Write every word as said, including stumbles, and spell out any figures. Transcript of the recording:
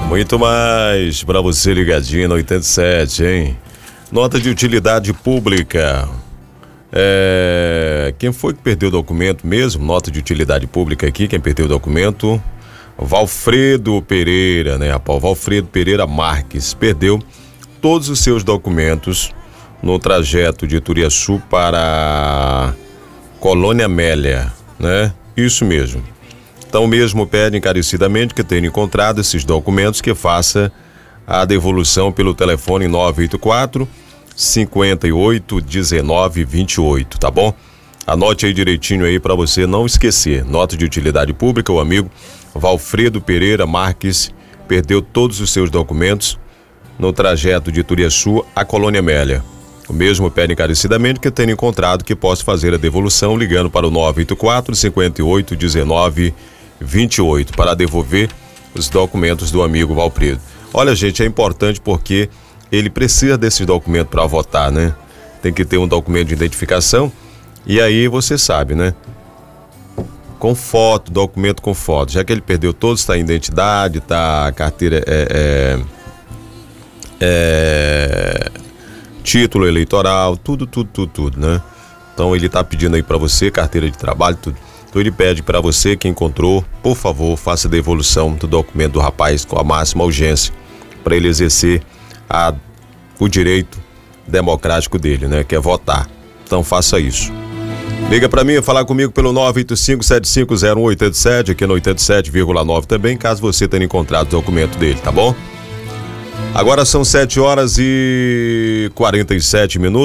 Muito mais para você ligadinho no oitenta e sete, hein? Nota de utilidade pública. É... Quem foi que perdeu o documento mesmo? Nota de utilidade pública aqui, quem perdeu o documento? Valfredo Pereira, né, rapaz? Valfredo Pereira Marques perdeu todos os seus documentos no trajeto de Turiaçu para Colônia Amélia, né? Isso mesmo. Então mesmo pede encarecidamente que tenha encontrado esses documentos, que faça a devolução pelo telefone nove oito quatro, cinco oito, um nove dois oito, tá bom? Anote aí direitinho aí para você não esquecer. Nota de utilidade pública, o amigo Valfredo Pereira Marques perdeu todos os seus documentos no trajeto de Turiaçu à Colônia Amélia. O mesmo pede encarecidamente que tenha encontrado, que possa fazer a devolução ligando para o nove oito quatro, cinco oito, um nove dois oito para devolver os documentos do amigo Valfredo. Olha, gente, é importante porque ele precisa desses documentos para votar, né? Tem que ter um documento de identificação e aí você sabe, né? Com foto, documento com foto. Já que ele perdeu todos, está em identidade, tá a carteira, é, é, é, título eleitoral, tudo, tudo, tudo, tudo, né? Então ele tá pedindo aí para você carteira de trabalho, tudo. Então ele pede para você que encontrou, por favor, faça a devolução do documento do rapaz com a máxima urgência para ele exercer a, o direito democrático dele, né? Que é votar. Então faça isso. Liga para mim, falar comigo pelo nove oito cinco, sete cinco zero um oito sete, aqui no oitenta e sete vírgula nove também, caso você tenha encontrado o documento dele, tá bom? Agora são sete horas e quarenta e sete minutos.